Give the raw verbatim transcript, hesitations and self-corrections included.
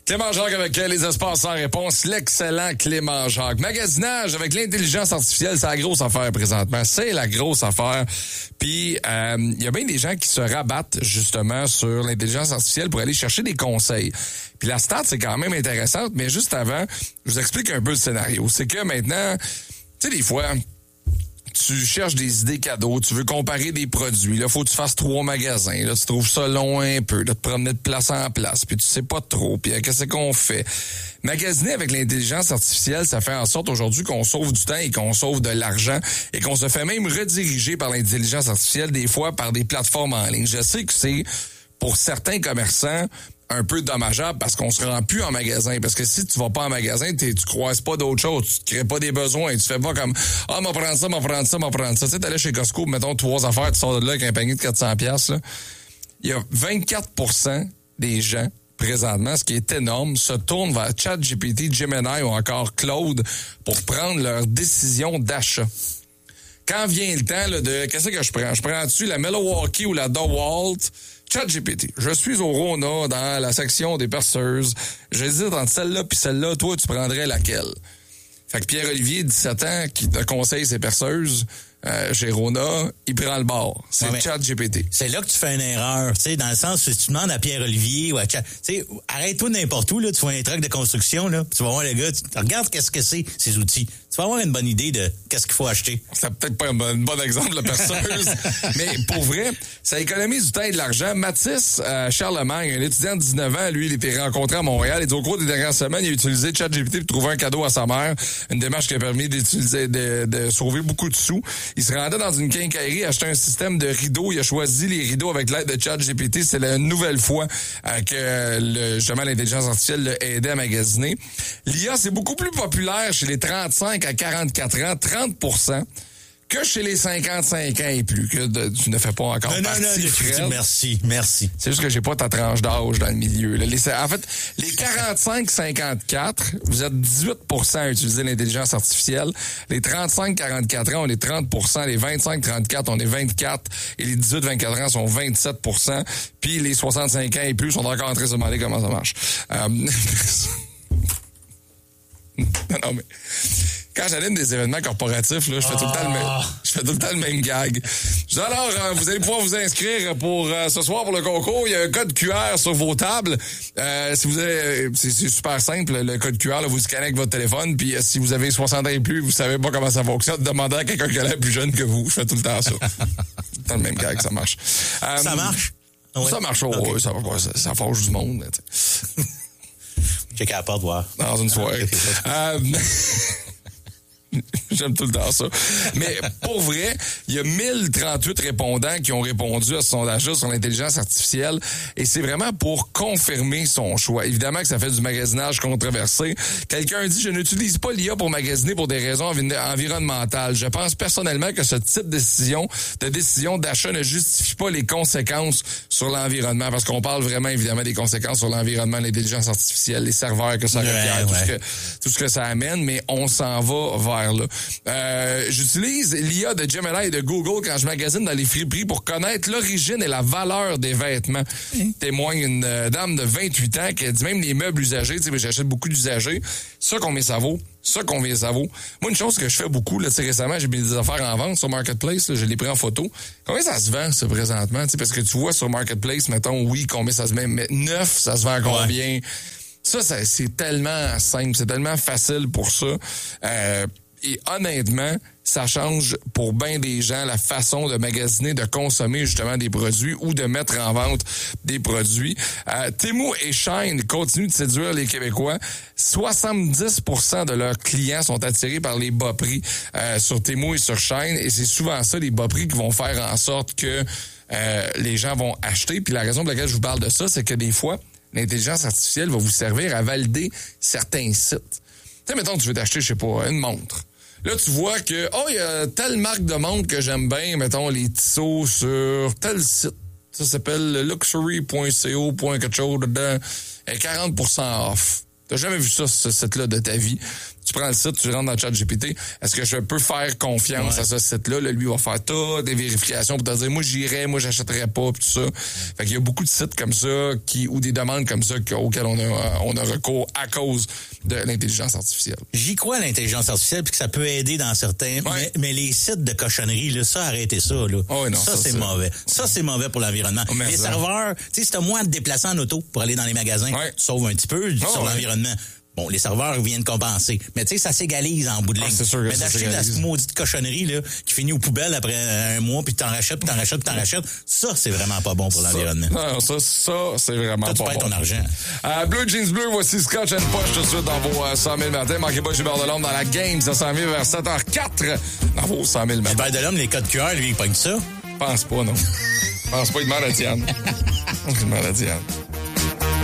Clément Jacques avec les espaces sans réponse, l'excellent Clément Jacques. Magasinage avec l'intelligence artificielle, c'est la grosse affaire présentement. C'est la grosse affaire. Puis, il euh, y a bien des gens qui se rabattent justement sur l'intelligence artificielle pour aller chercher des conseils. Puis la stat, c'est quand même intéressante, mais juste avant, je vous explique un peu le scénario. C'est que maintenant, tu sais, des fois... tu cherches des idées cadeaux, tu veux comparer des produits, là, faut que tu fasses trois magasins, là, tu trouves ça long un peu, là, te promener de place en place, puis tu sais pas trop, puis qu'est-ce qu'on fait? Magasiner avec l'intelligence artificielle, ça fait en sorte aujourd'hui qu'on sauve du temps et qu'on sauve de l'argent et qu'on se fait même rediriger par l'intelligence artificielle des fois par des plateformes en ligne. Je sais que c'est, pour certains commerçants, un peu dommageable parce qu'on se rend plus en magasin. Parce que si tu vas pas en magasin, tu croises pas d'autres choses, tu te crées pas des besoins, tu fais pas comme « Ah, m'en prendre ça, m'en prendre ça, m'en prendre ça ». Tu sais, t'allais chez Costco, mettons trois affaires, tu sors de là avec un panier de quatre cents piastres, là. Il y a vingt-quatre pour cent des gens, présentement, ce qui est énorme, se tournent vers ChatGPT, Gemini ou encore Claude pour prendre leur décision d'achat. Quand vient le temps là, de « Qu'est-ce que je prends? Je prends-tu la Milwaukee ou la DeWalt? » ChatGPT. Je suis au Rona dans la section des perceuses. J'hésite entre celle-là puis celle-là. Toi, tu prendrais laquelle? Fait que Pierre-Olivier, dix-sept ans, qui te conseille ses perceuses euh, chez Rona, il prend le bord. C'est ouais, ChatGPT. C'est là que tu fais une erreur, tu sais, dans le sens où si tu demandes à Pierre-Olivier ou à Chat, tu sais, arrête-toi n'importe où, là, tu vois un truc de construction, là, tu vas voir le gars, tu regardes qu'est-ce que c'est, ces outils. Tu vas avoir une bonne idée de qu'est-ce qu'il faut acheter. C'est peut-être pas un bon, bon exemple, la perceuse, mais pour vrai, ça économise du temps et de l'argent. Mathis euh, Charlemagne, un étudiant de dix-neuf ans, lui, il était rencontré à Montréal. Il dit au cours des dernières semaines, il a utilisé ChatGPT pour trouver un cadeau à sa mère. Une démarche qui a permis d'utiliser, de, de sauver beaucoup de sous. Il se rendait dans une quincaillerie, achetait un système de rideaux. Il a choisi les rideaux avec l'aide de ChatGPT. C'est la nouvelle fois euh, que le, justement l'intelligence artificielle l'a aidé à magasiner. L'I A, c'est beaucoup plus populaire chez les trente-cinq à quarante-quatre ans, trente pour cent, que chez les cinquante-cinq ans et plus, que de, tu ne fais pas encore non, partie. Non, non, non, merci, merci. C'est juste que j'ai pas ta tranche d'âge dans le milieu. Là. Les, en fait, les quarante-cinq cinquante-quatre, vous êtes dix-huit pour cent à utiliser l'intelligence artificielle. Les trente-cinq quarante-quatre ans, on est trente pour cent. Les vingt-cinq trente-quatre, on est vingt-quatre. Et les dix-huit vingt-quatre ans sont vingt-sept pour cent. Puis les soixante-cinq ans et plus sont encore en train de se demander comment ça marche. Euh... non, mais... Quand j'anime des événements corporatifs, là, je fais oh. tout le temps le même, je fais tout le temps le même gag. Je dis alors, euh, vous allez pouvoir vous inscrire pour euh, ce soir pour le concours. Il y a un code Q R sur vos tables. Euh, si vous avez, c'est, c'est super simple, le code Q R, là, vous scannez avec votre téléphone. Puis euh, si vous avez soixante ans et plus, vous savez pas comment ça fonctionne, demandez à quelqu'un qui a l'air plus jeune que vous. Je fais tout le temps ça. tout le temps le même gag, ça marche. Euh, ça marche. Ouais. Ça marche, okay. ouais, ça, ça, ça forge du monde. J'ai qu'à la porte voir. Dans une soirée. euh, J'aime tout le temps ça. Mais pour vrai, il y a mille trente-huit répondants qui ont répondu à ce sondage-là sur l'intelligence artificielle et c'est vraiment pour confirmer son choix. Évidemment que ça fait du magasinage controversé. Quelqu'un dit « Je n'utilise pas l'I A pour magasiner pour des raisons envi- environnementales. Je pense personnellement que ce type de décision, de décision d'achat ne justifie pas les conséquences sur l'environnement. » Parce qu'on parle vraiment évidemment des conséquences sur l'environnement, l'intelligence artificielle, les serveurs que ça ouais, requiert, ouais. Tout, ce que, tout ce que ça amène, mais on s'en va vers là. Euh, j'utilise l'I A de Gemini et de Google quand je magasine dans les friperies pour connaître l'origine et la valeur des vêtements. Mmh. Témoigne une euh, dame de vingt-huit ans qui a dit même les meubles usagés, tu sais, j'achète beaucoup d'usagés, ça combien ça vaut? Ça combien ça vaut? Moi, une chose que je fais beaucoup, là, tu sais, récemment, j'ai mis des affaires en vente sur Marketplace, là, je les pris en photo. Combien ça se vend, ça, présentement? Tu sais, parce que tu vois sur Marketplace, mettons, oui, combien ça se vend, mais neuf, ça se vend à combien? Ouais. Ça, ça, c'est tellement simple, c'est tellement facile pour ça. Euh, Et honnêtement, ça change pour bien des gens la façon de magasiner, de consommer justement des produits ou de mettre en vente des produits. Euh, Temu et Shein continuent de séduire les Québécois. soixante-dix pour cent de leurs clients sont attirés par les bas prix euh, sur Temu et sur Shein. Et c'est souvent ça, les bas prix, qui vont faire en sorte que euh, les gens vont acheter. Puis la raison pour laquelle je vous parle de ça, c'est que des fois, l'intelligence artificielle va vous servir à valider certains sites. Tu sais, mettons, tu veux t'acheter, je sais pas, une montre. Là, tu vois que, oh, il y a telle marque de montre que j'aime bien, mettons, les Tissot sur tel site. Ça s'appelle luxury point co point quelque chose dedans. Et quarante pour cent off. T'as jamais vu ça, ce site-là de ta vie. Tu prends le site, tu rentres dans ChatGPT. Est-ce que je peux faire confiance ouais. à ce site-là? Là, lui, il va faire toutes des vérifications pour te dire, moi, j'irais, moi, j'achèterais pas, pis tout ça. Fait qu'il y a beaucoup de sites comme ça qui, ou des demandes comme ça auxquelles on a, on a recours à cause de l'intelligence artificielle. J'y crois à l'intelligence artificielle puis que ça peut aider dans certains, ouais. mais, mais les sites de cochonnerie, là, ça, arrêtez ça, là. Oh, non, ça, ça c'est ça. mauvais. Ça, c'est mauvais pour l'environnement. Oh, les ça. serveurs, tu sais, si t'as moins à te déplacer en auto pour aller dans les magasins, ouais. tu sauves un petit peu oh, sur ouais. l'environnement. Bon, les serveurs viennent compenser. Mais tu sais, ça s'égalise en bout de ligne. Ah, c'est sûr que mais ça d'acheter la maudite cochonnerie là, qui finit aux poubelles après un mois, puis t'en rachètes, puis t'en rachètes, puis t'en rachètes, ça, c'est vraiment pas bon pour ça, l'environnement. Non, ça, ça, c'est vraiment Toi, pas tu bon. ton argent. Euh, Bleu Jeans Bleu, voici Scotch and Push tout de suite dans vos euh, cent mille matins. Manquez pas Gilbert Delhomme dans la game. Ça s'en vient vers sept heures quatre dans vos cent mille matins. Gilbert Delhomme, les codes Q R, lui, il pogne ça. Pense pas, non. Pense pas, il demande à Diane. Il demande à Diane.